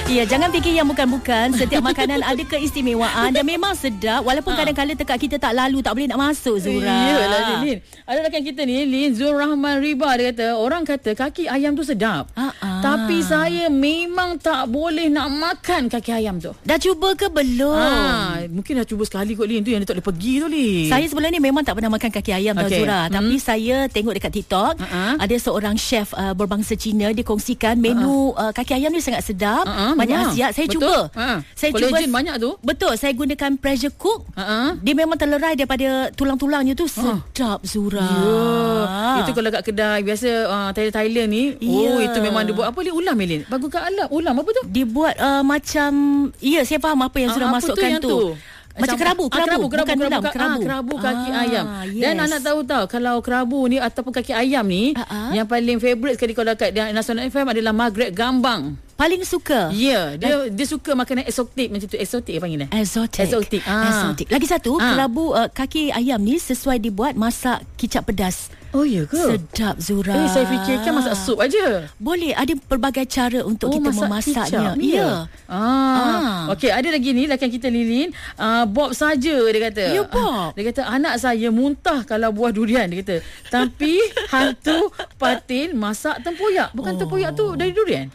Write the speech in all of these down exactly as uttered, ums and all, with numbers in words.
Ya, jangan fikir yang bukan-bukan. Setiap makanan ada keistimewaan dan memang sedap. Walaupun ha. kadang-kadang tekak kita tak lalu, tak boleh nak masuk, Zura. Iyalah, Lin. Ada rakan kita ni, Lin, Zul Rahman Riba, dia kata, orang kata kaki ayam tu sedap. Ha-ha. Tapi saya memang tak boleh nak makan kaki ayam tu. Dah cuba ke belum? Ha, mungkin dah cuba sekali kot, Lin. Tu yang dia tak boleh pergi tu, Lin. Saya sebelum ni memang tak pernah makan kaki ayam, okay. tau, Zura. Hmm. Tapi saya tengok dekat TikTok, uh-huh. ada seorang chef uh, berbangsa Cina, dia kongsikan menu uh-huh. uh, kaki ayam ni sangat sedap. Uh-huh. Banyak ha. khasiat. Saya betul. cuba. Ha. Saya Collagen cuba banyak tu. Betul. Saya gunakan pressure cook. Uh-huh. Dia memang terlerai daripada tulang-tulangnya tu. Sedap, uh. Zura. Yeah. Itu kalau kat kedai biasa uh, Thailand ni. Yeah. Oh, itu memang dia buat apa ni? Ulam, Elin. Bagus kat alam. Ulam apa tu? Dia buat uh, macam, ya, saya faham apa yang Zura uh, masukkan tu. tu. Macam kerabu, kerabu, ah, kerabu, kerabu, bukan kerabu, ulam, kerabu, kerabu. Ah, kerabu kaki ah, ayam. Yes. Dan anak tahu tahu kalau kerabu ni ataupun kaki ayam ni, uh-huh. yang paling favourite sekali kalau kat Nasional F M adalah Margaret Gambang. Paling suka. Ya, yeah, dia uh, dia suka makanan eksotik macam tu. Eksotik apa panggilnya? Eksotik. Eksotik. Ah. Eksotik. Lagi satu, ah. kerabu uh, kaki ayam ni sesuai dibuat masak kicap pedas. Oh, ya ke? Sedap, Zura. Eh, saya fikirkan masak sup aja. Boleh, ada pelbagai cara untuk oh, kita masak memasaknya. Ya. Yeah. Ah. ah. Okey, ada lagi ni rakan kita Lilin, uh, Bob saja dia kata. Ya, Bob. Dia kata anak saya muntah kalau buah durian, dia kata. Tapi hantu patin masak tempoyak. Bukan oh. tempoyak tu dari durian.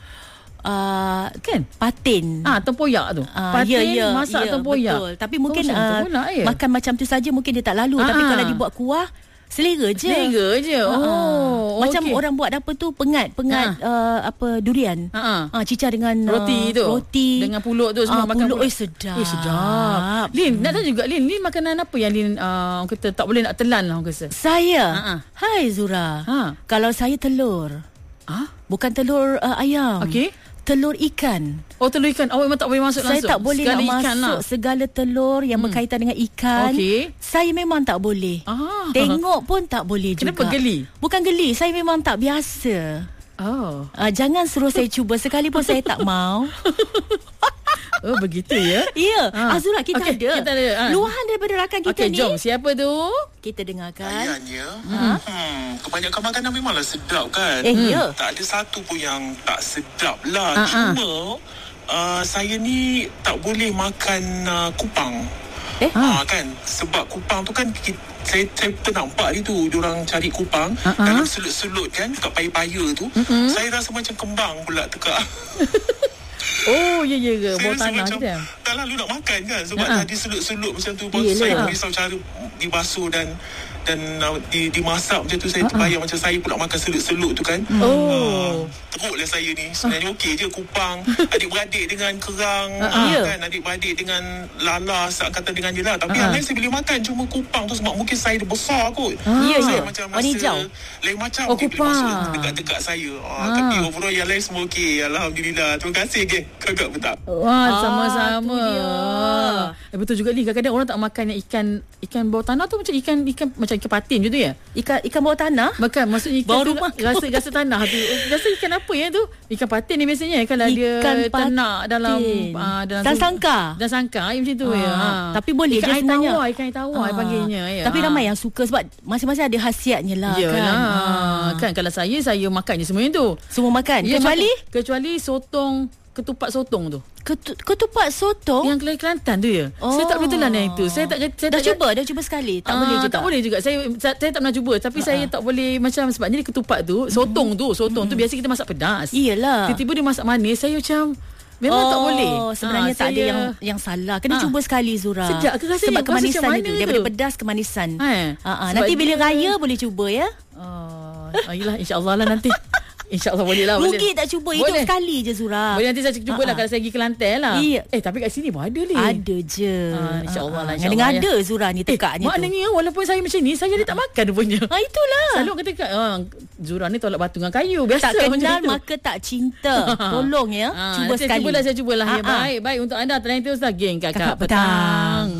Uh, kan patin. Ah, tempoyak tu. Uh, patin ya, ya, masak ya, tempoyak. Betul. Tapi mungkin oh, uh, pula, ya? makan macam tu saja mungkin dia tak lalu. Ah. Tapi kalau dibuat kuah, selera je. Selera je. Oh, uh, macam okay. orang buat apa tu pengat, pengat uh, apa durian. Ah, uh, cicah dengan uh, roti tu. Roti dengan pulut tu semua uh, makan pulut. Eh, sedap. Eh, sedap. Lin, hmm. nak tanya juga Lin, Lin makanan apa yang Lin uh, kata tak boleh nak telan lah orang kata? Saya. Uh-huh. Hai Zura. Ha. Kalau saya telur. Ah, huh? Bukan telur uh, ayam. Okey. Telur ikan. Oh, telur ikan. Awak memang tak boleh masuk saya langsung. Saya tak boleh segala nak masuk lah. segala telur yang hmm. berkaitan dengan ikan. Okey. Saya memang tak boleh. Ah. Tengok pun tak boleh juga. Kenapa geli? Bukan geli, saya memang tak biasa. Oh. Uh, jangan suruh saya cuba, sekali pun saya tak mau. Oh, begitu ya? Ya. Ha. Azura, kita okay, ada. Kita ada. Ha. Luahan daripada rakan kita okay, ni. Okey, jom. Siapa tu? Kita dengarkan. Ayahnya, hmm. hmm, kebanyakan makanan memanglah sedap kan? Eh, hmm. ya. Tak ada satu pun yang tak sedap lah. Ha-ha. Cuma, uh, saya ni tak boleh makan uh, kupang. Eh? Ha. Uh, kan? Sebab kupang tu kan, kita, saya, saya pernah nampak hari tu, diorang cari kupang, Ha-ha. dalam selut-selut kan, kat paya-paya tu. Mm-hmm. Saya rasa macam kembang pula tekak. Oh, ya ya ke? Bawah tanah macam, kita. tak lalu nak makan kan. Sebab uh-huh. tadi selut-selut macam tu. Baru Yelah. saya risau cara dibasuh dan dan uh, di, dimasak macam tu. Saya uh-huh. terbayang macam saya pula makan selut-selut tu kan. Oh. Uh, teruklah saya ni. Sebenarnya uh. okey je kupang. Adik-beradik dengan kerang. Uh-huh. uh, kan? Adik-beradik dengan lalas. Kata dengan je lah. Tapi uh-huh. yang lain saya boleh makan. Cuma kupang tu sebab mungkin saya dia besar kot. Uh-huh. Ya, saya ya. macam Warna hijau. lain macam. Oh, okay, kupang. boleh masuk dekat-dekat saya. Uh, uh. Tapi overall yang lain semua okey. Alhamdulillah. Terima kasih geng. Kakak betul. Wah, Ah, sama-sama. Ah, eh, betul juga ni. Kadang-kadang orang tak makan yang ikan ikan bawah tanah tu macam ikan ikan macam ikan patin je tu ya. Ikan ikan bawah tanah. Bukan, maksudnya ikan bawah tu rumah. rasa rasa tanah tu. Rasa ikan apa ya tu? Ikan patin ni biasanya kalau dia ternak dalam uh, dalam dan sangka. Dan sangka ya, macam tu ah, ya. Ha. Tapi boleh ikan je air sebenarnya. tawar, ikan air tawar ah. panggilnya ya. Tapi ramai yang suka sebab masing-masing ada khasiatnya lah. Yalah. Kan. Ah. Kan kalau saya saya makannya semua yang tu. Semua makan. Ya, kecuali kecuali sotong, ketupat sotong tu. Ketu, ketupat sotong yang Kelantan tu ya. Oh. Saya tak boleh telan yang itu. Saya tak saya dah tak cuba, dah cuba sekali. Tak aa, boleh juga. Tak boleh juga. Saya saya, saya tak pernah cuba tapi aa. saya tak boleh macam sebabnya dia ketupat tu, sotong tu, sotong mm. tu biasa kita masak pedas. Iyalah. Tiba-tiba dia masak manis, saya macam memang oh, tak boleh. Sebenarnya ha, tak ada yang yang salah. Kena ha. cuba sekali Zura. Sedap ke rasanya? Sebab kemanisan itu. itu. Daripada pedas kemanisan. Ha. Ha, ha. Nanti bila dia... raya boleh cuba ya. Oh, ayolah insya-Allah lah nanti. InsyaAllah boleh lah. Rugi tak cuba. Boleh. Hidup sekali je Zura. Boleh nanti saya cuba lah kalau saya pergi Kelantan lah. Iya. Eh tapi kat sini pun ada ni. Ada je. Ha, InsyaAllah lah. Ngada-ngada ya. Zura ni tekaknya eh, maknanya tu. Walaupun saya macam ni, saya dia tak makan rupanya. Ha, itulah. Selalu kata kat ha, Zura ni tolak batu dengan kayu. Biasa tak kenal macam maka tak cinta. Tolong ya. Ha, cuba sekali. Cubalah saya cubalah. Ha, ya, ha. Baik. Baik untuk anda. Terima kasih geng Kakak, Kakak Petang. Petang.